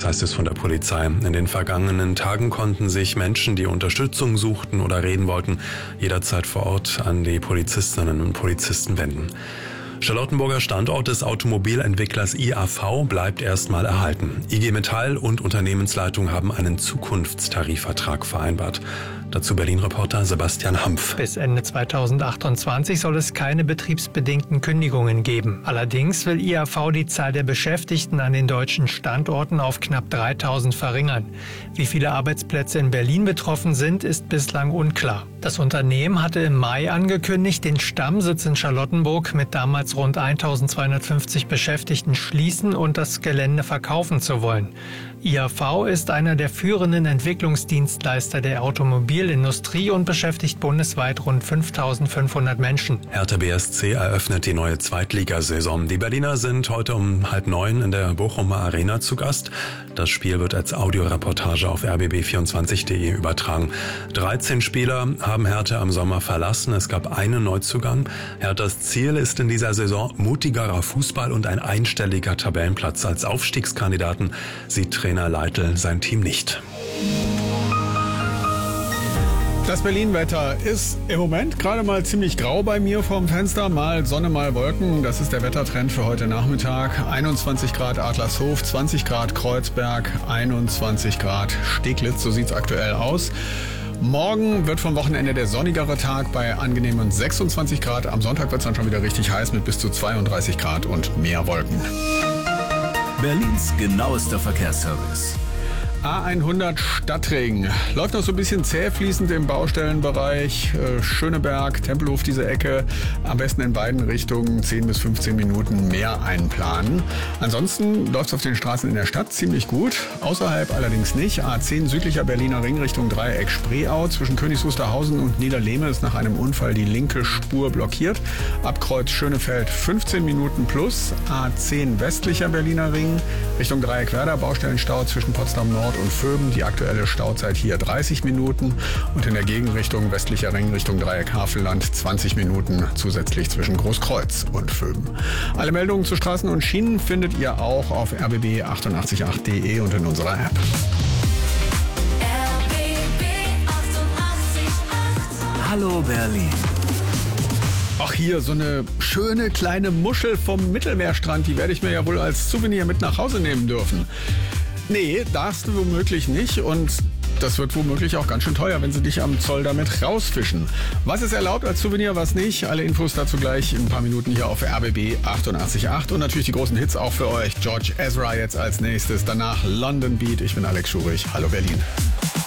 heißt es von der Polizei. In den vergangenen Tagen konnten sich Menschen, die Unterstützung suchten oder reden wollten, jederzeit vor Ort an die Polizistinnen und Polizisten wenden. Charlottenburger Standort des Automobilentwicklers IAV bleibt erstmal erhalten. IG Metall und Unternehmensleitung haben einen Zukunftstarifvertrag vereinbart. Dazu Berlin-Reporter Sebastian Hampf. Bis Ende 2028 soll es keine betriebsbedingten Kündigungen geben. Allerdings will IAV die Zahl der Beschäftigten an den deutschen Standorten auf knapp 3000 verringern. Wie viele Arbeitsplätze in Berlin betroffen sind, ist bislang unklar. Das Unternehmen hatte im Mai angekündigt, den Stammsitz in Charlottenburg mit damals rund 1250 Beschäftigten schließen und das Gelände verkaufen zu wollen. IAV ist einer der führenden Entwicklungsdienstleister der Automobilindustrie und beschäftigt bundesweit rund 5.500 Menschen. Hertha BSC eröffnet die neue Zweitligasaison. Die Berliner sind heute um 8:30 in der Bochumer Arena zu Gast. Das Spiel wird als Audioreportage auf rbb24.de übertragen. 13 Spieler haben Hertha im Sommer verlassen. Es gab einen Neuzugang. Herthas Ziel ist in dieser Saison mutigerer Fußball und ein einstelliger Tabellenplatz. Als Aufstiegskandidaten sieht Trainer Leitl sein Team nicht. Das Berlin-Wetter ist im Moment gerade mal ziemlich grau bei mir vorm Fenster. Mal Sonne, mal Wolken. Das ist der Wettertrend für heute Nachmittag. 21 Grad Adlershof, 20 Grad Kreuzberg, 21 Grad Steglitz. So sieht's aktuell aus. Morgen wird vom Wochenende der sonnigere Tag bei angenehmen 26 Grad. Am Sonntag wird es dann schon wieder richtig heiß mit bis zu 32 Grad und mehr Wolken. Berlins genauester Verkehrsservice. A100 Stadtring. Läuft noch so ein bisschen zäh fließend im Baustellenbereich. Schöneberg, Tempelhof, diese Ecke. Am besten in beiden Richtungen 10 bis 15 Minuten mehr einplanen. Ansonsten läuft es auf den Straßen in der Stadt ziemlich gut. Außerhalb allerdings nicht. A10 südlicher Berliner Ring Richtung Dreieck Spreeau. Zwischen Königs Wusterhausen und Niederlehme ist nach einem Unfall die linke Spur blockiert. Ab Kreuz Schönefeld 15 Minuten plus. A10 westlicher Berliner Ring Richtung Dreieck Werder. Baustellenstau zwischen Potsdam Nord und Vöben. Die aktuelle Stauzeit hier 30 Minuten und in der Gegenrichtung westlicher Ring Richtung Dreieck Havelland 20 Minuten zusätzlich zwischen Großkreuz und Vöben. Alle Meldungen zu Straßen und Schienen findet ihr auch auf rbb888.de und in unserer App. RBB 888. Hallo Berlin. Ach, hier so eine schöne kleine Muschel vom Mittelmeerstrand, die werde ich mir ja wohl als Souvenir mit nach Hause nehmen dürfen. Nee, darfst du womöglich nicht und das wird womöglich auch ganz schön teuer, wenn sie dich am Zoll damit rausfischen. Was ist erlaubt als Souvenir, was nicht? Alle Infos dazu gleich in ein paar Minuten hier auf RBB 88.8 und natürlich die großen Hits auch für euch. George Ezra jetzt als nächstes, danach London Beat. Ich bin Alex Schurich. Hallo Berlin.